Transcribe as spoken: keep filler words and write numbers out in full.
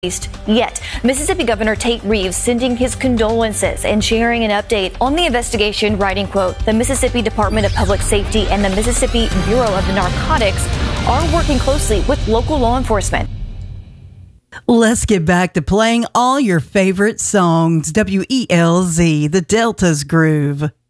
Yet, Mississippi Governor Tate Reeves sending his condolences and sharing an update on the investigation, writing, quote, the Mississippi Department of Public Safety and the Mississippi Bureau of Narcotics are working closely with local law enforcement. Let's get back to playing all your favorite songs. W E L Z, the Delta's Groove.